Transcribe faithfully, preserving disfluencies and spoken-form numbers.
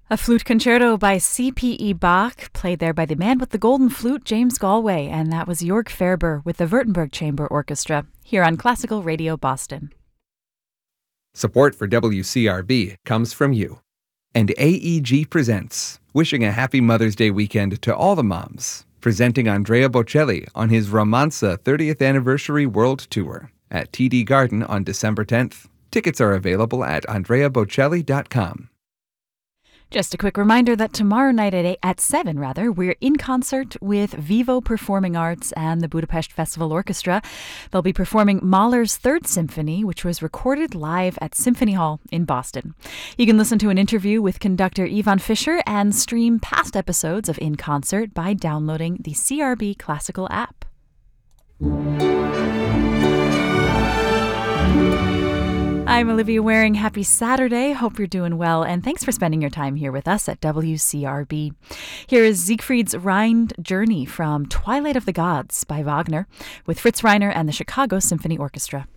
A flute concerto by C P E Bach, played there by the man with the golden flute, James Galway, and that was Jörg Ferber with the Württemberg Chamber Orchestra, here on Classical Radio Boston. Support for W C R B comes from you. And A E G presents, wishing a happy Mother's Day weekend to all the moms, presenting Andrea Bocelli on his Romanza thirtieth Anniversary World Tour at T D Garden on December tenth. Tickets are available at andrea bocelli dot com. Just a quick reminder that tomorrow night at eight, at seven, rather, we're in concert with Vivo Performing Arts and the Budapest Festival Orchestra. They'll be performing Mahler's Third Symphony, which was recorded live at Symphony Hall in Boston. You can listen to an interview with conductor Ivan Fischer and stream past episodes of In Concert by downloading the C R B Classical app. I'm Olivia Waring. Happy Saturday. Hope you're doing well, and thanks for spending your time here with us at W C R B. Here is Siegfried's Rhine Journey from Twilight of the Gods by Wagner with Fritz Reiner and the Chicago Symphony Orchestra.